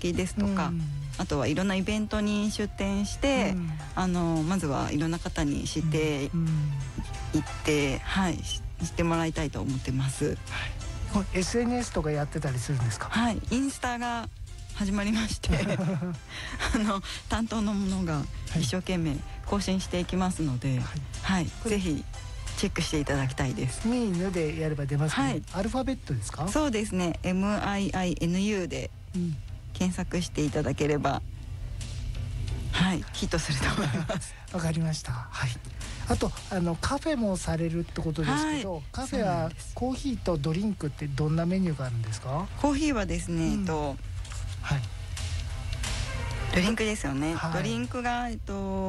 先ですとか、あとはいろんなイベントに出展して、まずはいろんな方に知っていって、知ってもらいたいと思ってます。 SNS とかやってたりするんですか？ はい、インスタが始まりまして担当の者が一生懸命更新していきますので、ぜひチェックしていただきたいです。 ミーヌでやれば出ますね。アルファベットですか？ そうですね、MIINU で検索していただければ、ヒットすると思います。 わかりました。あとカフェもされるってことですけど、カフェはコーヒーとドリンクってどんなメニューがあるんですか？ コーヒーはですね、ドリンクですよね。ドリンクがす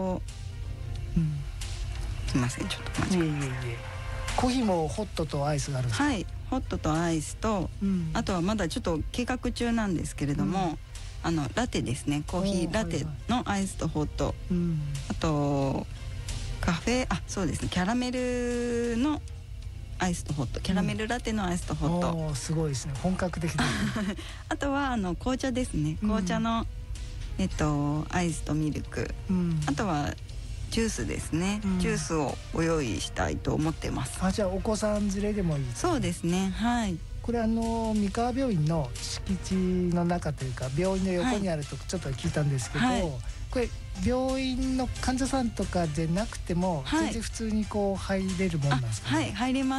みません、ちょっと待ってください。 コーヒーもホットとアイスがあるんですか？ ホットとアイスと、あとはまだちょっと計画中なんですけれども、ラテですね、コーヒーラテのアイスとホット、あとカフェ、そうですね、キャラメルのアイスとホット、キャラメルラテのアイスとホット、 すごいですね、本格的ですねあとは紅茶ですね、紅茶の、アイスとミルク、あとはジュースですね、ジュースをご用意したいと思ってます。 じゃあお子さん連れでもいいですか？ そうですね、 これ三河病院の敷地の中というか病院の横にあるとちょっと聞いたんですけど、これ病院の患者さんとかでなくても全然普通に入れるもんなんですかね？ 入れます。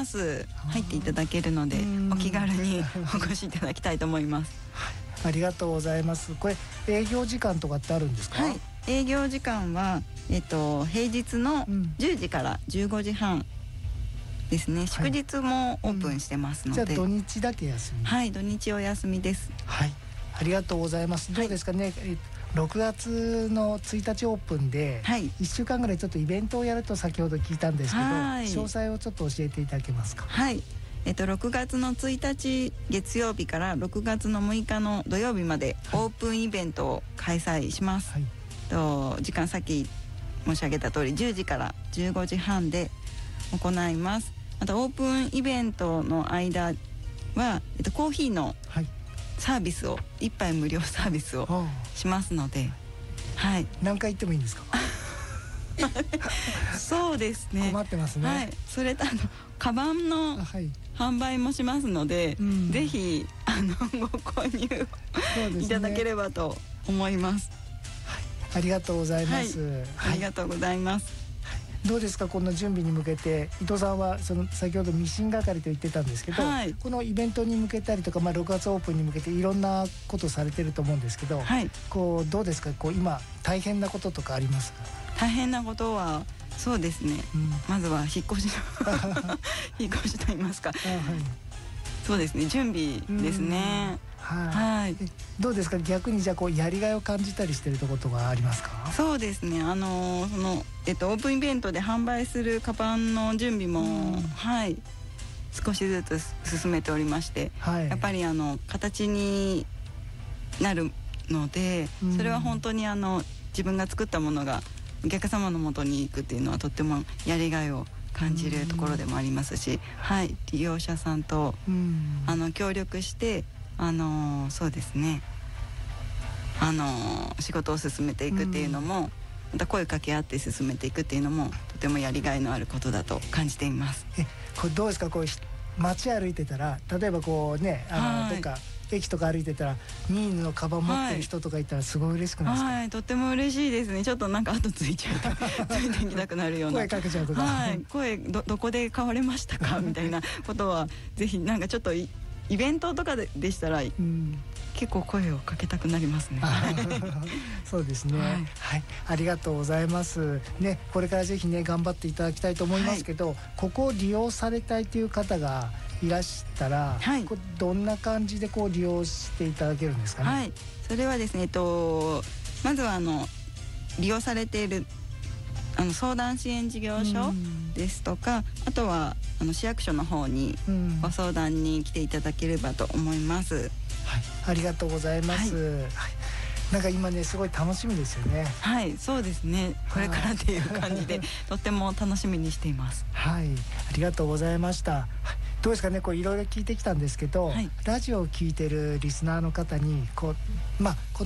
入っていただけるのでお気軽にお越しいただきたいと思います。 ありがとうございます。これ営業時間とかってあるんですか？ 営業時間は平日の10時から15時半ですね。祝日もオープンしてますので、 じゃあ土日だけ休み？ 土日お休みです。 ありがとうございます。どうですかね、6月の1日オープンで1週間ぐらいちょっとイベントをやると先ほど聞いたんですけど、詳細をちょっと教えていただけますか？ 6月の1日月曜日から6月の6日の土曜日までオープンイベントを開催します。時間さっき申し上げた通り10時から15時半で行います。あとオープンイベントの間は、コーヒーのサービスを1杯無料サービスをしますので、 何回行ってもいいんですか？ そうですね、 困ってますね。 それとカバンの販売もしますので、ぜひご購入いただければと思います。 ありがとうございます。 ありがとうございます。 どうですか、この準備に向けて伊藤さんは先ほどミシン係と言ってたんですけど、このイベントに向けたりとか、6月オープンに向けていろんなことされてると思うんですけど、どうですか、今大変なこととかあります？ 大変なことはそうですね、まずは引っ越し引っ越しと言いますか、そうですね、準備ですね。 どうですか、逆にじゃあやりがいを感じたりしてるところとかありますか？ そうですね、オープンイベントで販売するカバンの準備も、少しずつ進めておりまして、やっぱり形になるので、それは本当に自分が作ったものがお客様の元に行くっていうのはとってもやりがいを感じるところでもありますし、利用者さんと協力してそうですね、仕事を進めていくっていうのも、また声かけ合って進めていくっていうのもとてもやりがいのあることだと感じています。 これどうですか、街歩いてたら、例えばどっか駅とか歩いてたらミーヌのカバン持ってる人とかいたらすごい嬉しくないですか？ とっても嬉しいですね。ちょっとなんか後ついちゃうとついていきたくなるような声かけちゃうとか、 声どこで買われましたかみたいなことはぜひなんかちょっとイベントとかでしたら、結構声をかけたくなりますね。 そうですね、ありがとうございますね。これからぜひね頑張っていただきたいと思いますけど、ここを利用されたいという方がいらしたら、どんな感じで利用していただけるんですかね？ それはですね、まずは利用されている相談支援事業所ですとか、あとは市役所の方にご相談に来ていただければと思います。 ありがとうございます。なんか今ねすごい楽しみですよね。 そうですね、これからっていう感じでとっても楽しみにしています。 ありがとうございました。どうですかね、いろいろ聞いてきたんですけど、ラジオを聞いてるリスナーの方にこ